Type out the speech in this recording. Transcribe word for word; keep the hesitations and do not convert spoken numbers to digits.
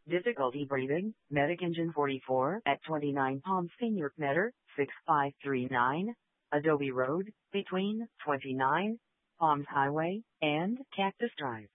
Difficulty breathing, Medic Engine forty-four at twenty-nine Palms Senior Meter, six five three nine, Adobe Road, between twenty-nine Palms Highway and Cactus Drive.